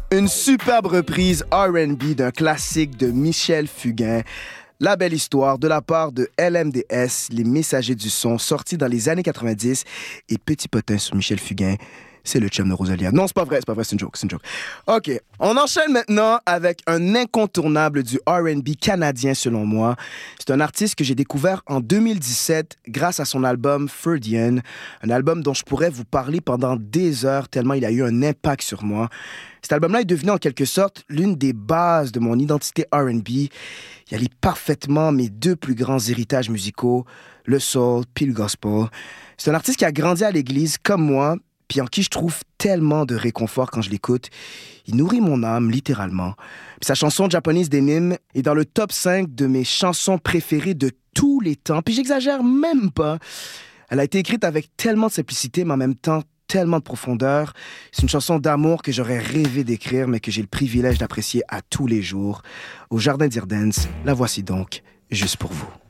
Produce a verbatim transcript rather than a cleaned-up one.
Une superbe reprise R and B d'un classique de Michel Fugain. La belle histoire de la part de L M D S, Les Messagers du Son, sorti dans les années quatre-vingt-dix. Et petit potin sur Michel Fugain, c'est le chum de Rosalia. Non, c'est pas vrai, c'est pas vrai, c'est une joke, c'est une joke. OK, on enchaîne maintenant avec un incontournable du R and B canadien, selon moi. C'est un artiste que j'ai découvert en deux mille dix-sept grâce à son album Freudian, un album dont je pourrais vous parler pendant des heures tellement il a eu un impact sur moi. Cet album-là est devenu en quelque sorte l'une des bases de mon identité R and B. Il allie parfaitement mes deux plus grands héritages musicaux, le soul puis le gospel. C'est un artiste qui a grandi à l'église comme moi, puis en qui je trouve tellement de réconfort quand je l'écoute. Il nourrit mon âme, littéralement. Puis sa chanson Japanese Denim est dans le top cinq de mes chansons préférées de tous les temps. Puis j'exagère même pas. Elle a été écrite avec tellement de simplicité, mais en même temps tellement de profondeur. C'est une chanson d'amour que j'aurais rêvé d'écrire, mais que j'ai le privilège d'apprécier à tous les jours. Au Jardin d'Irdens, la voici donc, juste pour vous.